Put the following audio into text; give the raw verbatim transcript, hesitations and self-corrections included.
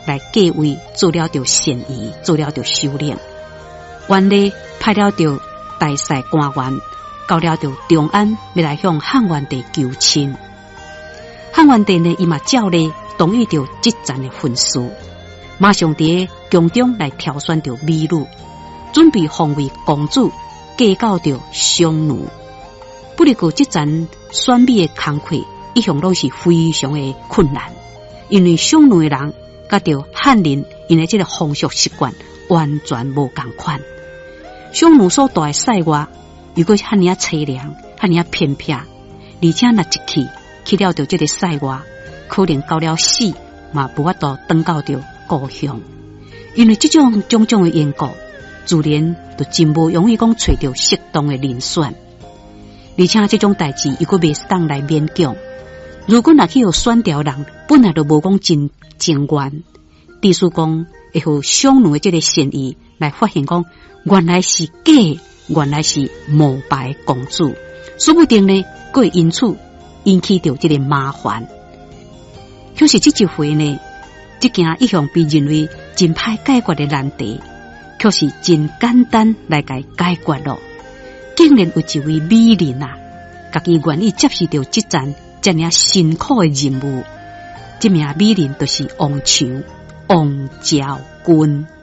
来继位，做了着善意，做了着首领。元历派了着大帅官员，到了着长安，要来向汉元帝求亲。汉元帝呢，伊嘛照例同意着这战的婚事，马上伫宫中来挑选着美女，准备封为公主，嫁到着匈奴。不过这战选美的工课，一向都是非常的困难，因为匈奴的人甲着汉人因为这个风俗习惯完全无共款。匈奴所带的塞外，如果是遐尔凄凉、遐尔偏僻，而且若一去去了着这个塞外，可能到了死嘛无法度回到着故乡。因为这种种种的缘故，自然就真无容易讲找到适当的人选。而且这种代志，伊阁袂当来勉强。如果若去互选调人，本来就无讲真情愿，意思讲会互匈奴的这个善意来发现讲，原来是假，原来是冒牌公主，说不定呢，阁会因此引起到这个麻烦。可是这一回呢，这件一向被认为真歹解决的难题，却是真简单来解解决了。竟然有一位美人啊，家己愿意接受到这战这样辛苦的任务。这名美人就是王觎，王昭君。